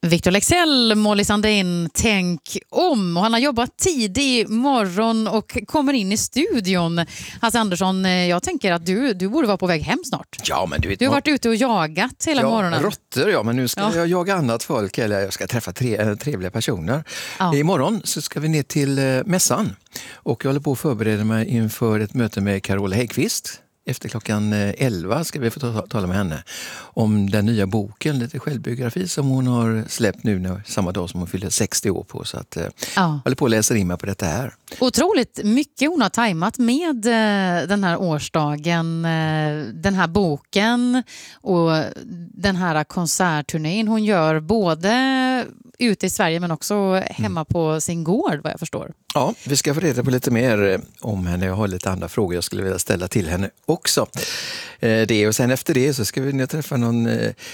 Victor Leksell, Molly Sandin, tänk om. Och han har jobbat tidig morgon och kommer in i studion. Hasse Andersson, jag tänker att du borde vara på väg hem snart. Ja, men du vet, du har varit ute och jagat hela morgonen. Råttor, men nu ska jag jaga annat folk, eller jag ska träffa trevliga personer. Ja. Imorgon så ska vi ner till mässan och jag håller på att förbereda mig inför ett möte med Carola Häggkvist. Efter klockan 11 ska vi få tala med henne om den nya boken, lite självbiografi som hon har släppt nu samma dag som hon fyller 60 år på. Så att jag håller på att läsa in mig på detta här. Otroligt mycket hon har tajmat med den här årsdagen, den här boken och den här konsertturnén hon gör både ute i Sverige men också hemma på sin gård, vad jag förstår. Ja, vi ska få reda på lite mer om henne. Jag har lite andra frågor jag skulle vilja ställa till henne också. Och sen efter det så ska vi träffa någon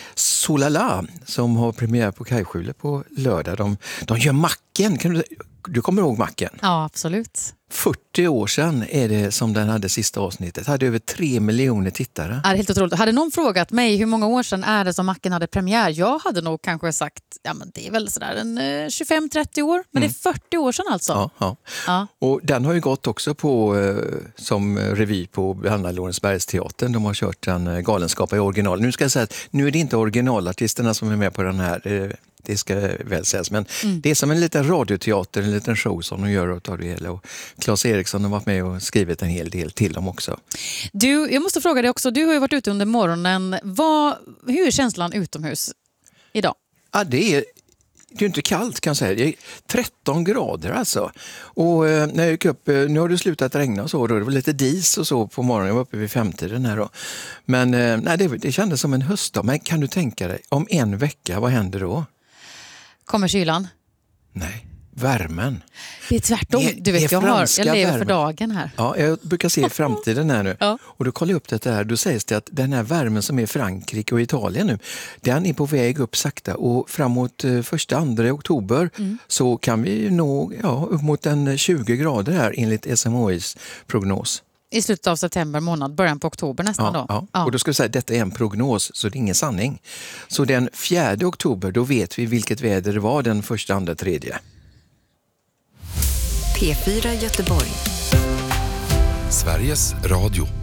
Solala som har premiär på Kajskjule på lördag. De gör macken. Du kommer ihåg macken? Ja, absolut. 40 år sedan är det som den hade sista avsnittet. Hade över 3 miljoner tittare. Ja, det är helt otroligt. Hade någon frågat mig hur många år sedan är det som macken hade premiär? Jag hade nog kanske sagt, men det är väl sådär en 25-30 år. Men det är 40 år sedan alltså. Ja. Och den har ju gått också på som revy på Hanna Lorensbergsteatern. De har kört en galenskap i original. Nu ska jag säga att nu är det inte originalartisterna som är med på den här. Det ska väl sägas, men det är som en liten radioteater, en liten show som de gör och tar det hela. Och Claes Eriksson har varit med och skrivit en hel del till dem också. Jag måste fråga dig också, du har ju varit ute under morgonen. Hur är känslan utomhus idag? Ja, det är inte kallt kan jag säga. Det är 13 grader alltså. Och när jag gick upp, nu har det slutat regna och så. Då det var lite dis och så på morgonen. Jag var uppe vid 5-tiden här då. Men det kändes som en höstdag. Men kan du tänka dig, om en vecka, vad händer då? Kommer kylan? Nej, värmen. Det är tvärtom. Du vet, jag lever för dagen här. Ja, jag brukar se framtiden här nu. Och då kollar jag upp det här. Då sägs det att den här värmen som är i Frankrike och Italien nu, den är på väg upp sakta. Och framåt 1-2 oktober så kan vi nå upp mot 20 grader här enligt SMHIs prognos. I slutet av september månad, början på oktober nästan då. Ja. Och då ska vi säga att detta är en prognos så det är ingen sanning. Så den 4 oktober då vet vi vilket väder det var den 1, 2, 3. P4 Göteborg. Sveriges Radio.